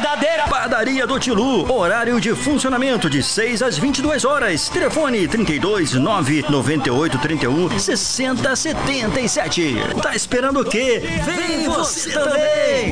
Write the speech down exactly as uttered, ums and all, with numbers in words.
Badadeira. Padaria do Tilu, horário de funcionamento de seis às vinte e duas horas. Telefone trinta e dois, nove, noventa e oito, trinta e um, sessenta, setenta e sete. Tá esperando o quê? Vem você também!